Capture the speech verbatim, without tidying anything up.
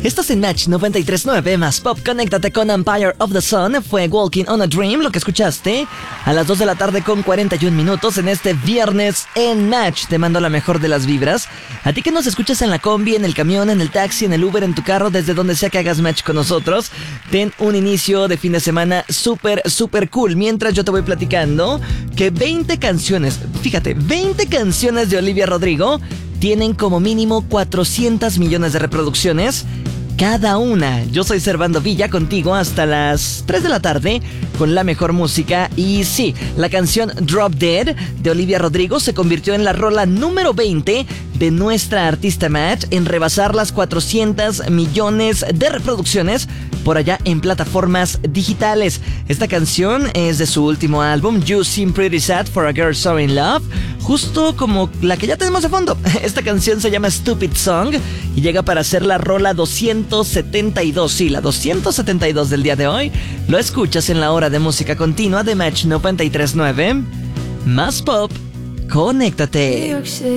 Estás en Match noventa y tres punto nueve más Pop. Conéctate con Empire of the Sun. Fue Walking on a Dream lo que escuchaste a las dos de la tarde con cuarenta y un minutos en este viernes en Match. Te mando la mejor de las vibras. A ti que nos escuchas en la combi, en el camión, en el taxi, en el Uber, en tu carro, desde donde sea que hagas Match con nosotros, ten un inicio de fin de semana súper, súper cool. Mientras yo te voy platicando que veinte canciones, fíjate, veinte canciones de Olivia Rodrigo tienen como mínimo cuatrocientos millones de reproducciones cada una. Yo soy Servando Villa, contigo hasta las tres de la tarde con la mejor música. Y sí, la canción Drop Dead de Olivia Rodrigo se convirtió en la rola número veinte de nuestra artista Match en rebasar las cuatrocientos millones de reproducciones por allá en plataformas digitales. Esta canción es de su último álbum, You Seem Pretty Sad for a Girl So In Love, justo como la que ya tenemos de fondo. Esta canción se llama Stupid Song y llega para ser la rola doscientos setenta y dos, sí, la doscientos setenta y dos del día de hoy. Lo escuchas en la hora de música continua de Match noventa y tres punto nueve. Más Pop, conéctate.